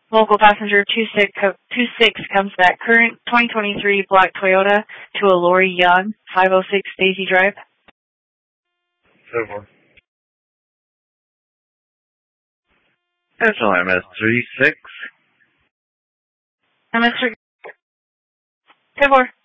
Local passenger 26 comes back. Current 2023 black Toyota to a Lori Young, 506 Daisy Drive. 7-4. National MS-36. MS-3. 10-4.